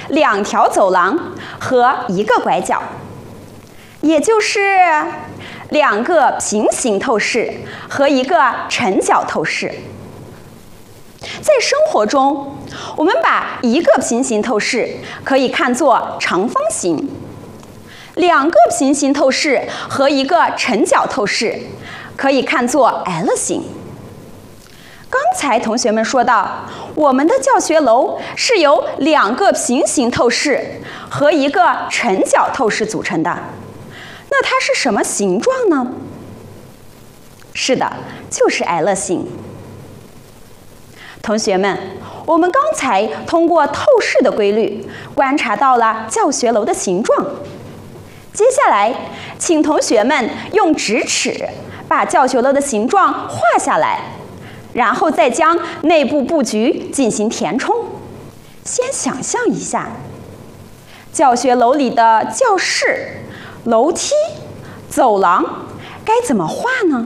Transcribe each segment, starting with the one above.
2条走廊和1个拐角，也就是2个平行透视和1个成角透视。在生活中，我们把1个平行透视可以看作长方形，2个平行透视和1个成角透视可以看作 L 型。刚才同学们说到，我们的教学楼是由2个平行透视和1个成角透视组成的，那它是什么形状呢？是的，就是 L 型。同学们，我们刚才通过透视的规律观察到了教学楼的形状。接下来，请同学们用直尺把教学楼的形状画下来，然后再将内部布局进行填充。先想象一下，教学楼里的教室、楼梯、走廊该怎么画呢？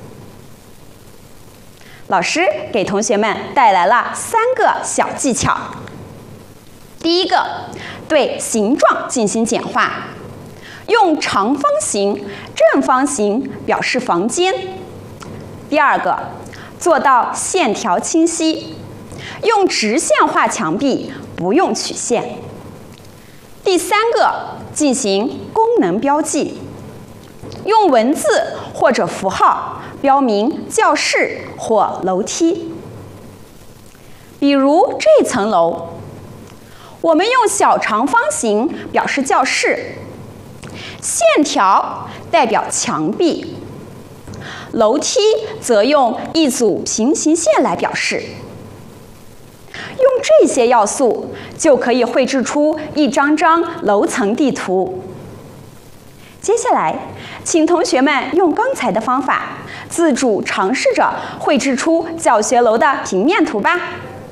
老师给同学们带来了3个小技巧。第一个，对形状进行简化，用长方形、正方形表示房间。第二个，做到线条清晰，用直线画墙壁，不用曲线。第三个，进行功能标记，用文字或者符号标明教室或楼梯。比如这层楼，我们用小长方形表示教室，线条代表墙壁，楼梯则用一组平行线来表示。用这些要素就可以绘制出一张张楼层地图。接下来，请同学们用刚才的方法，自主尝试着绘制出教学楼的平面图吧。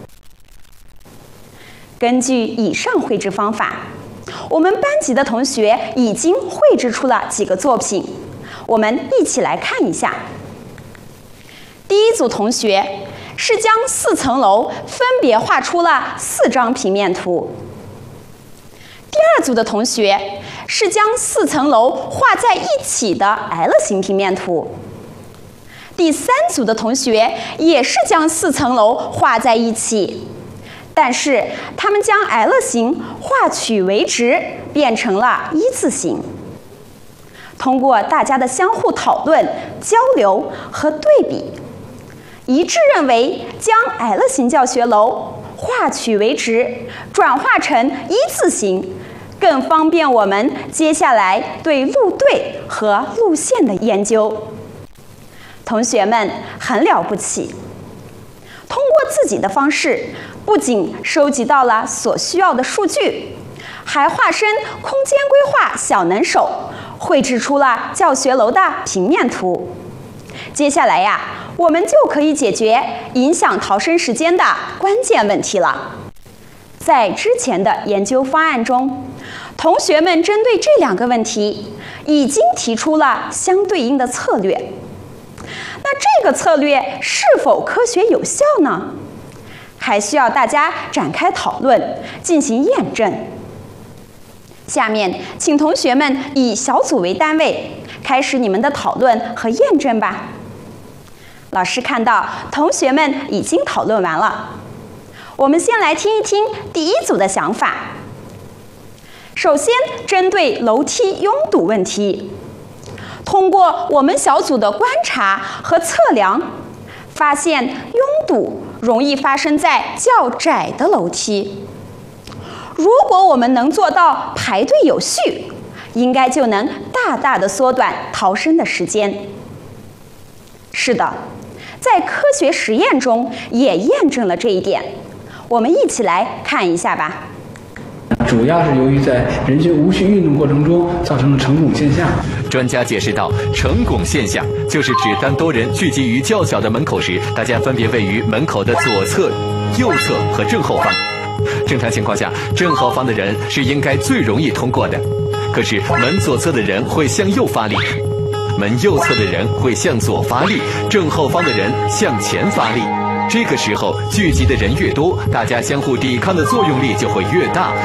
根据以上绘制方法，我们班级的同学已经绘制出了几个作品，我们一起来看一下。第一组同学是将4层楼分别画出了4张平面图。第二组的同学是将4层楼画在一起的 L 型平面图。第三组的同学也是将4层楼画在一起，但是他们将 L 型画曲为直，变成了1字形。通过大家的相互讨论、交流和对比，一致认为将 L 型教学楼画曲为直，转化成1字形，更方便我们接下来对路队和路线的研究。同学们很了不起，通过自己的方式，不仅收集到了所需要的数据，还化身空间规划小能手，绘制出了教学楼的平面图。接下来呀，我们就可以解决影响逃生时间的关键问题了。在之前的研究方案中，同学们针对这2个问题已经提出了相对应的策略。那这个策略是否科学有效呢？还需要大家展开讨论，进行验证。下面，请同学们以小组为单位，开始你们的讨论和验证吧。老师看到同学们已经讨论完了，我们先来听一听第一组的想法。首先，针对楼梯拥堵问题，通过我们小组的观察和测量，发现拥堵容易发生在较窄的楼梯。如果我们能做到排队有序，应该就能大大的缩短逃生的时间。是的，在科学实验中也验证了这一点，我们一起来看一下吧。 主要是由于在人群无序运动过程中造成的成拱现象。 专家解释道，成拱现象就是指当多人聚集于较小的门口时，大家分别位于门口的左侧、右侧和正后方。正常情况下，正后方的人是应该最容易通过的，可是门左侧的人会向右发力，门右侧的人会向左发力，正后方的人向前发力。这个时候聚集的人越多，大家相互抵抗的作用力就会越大，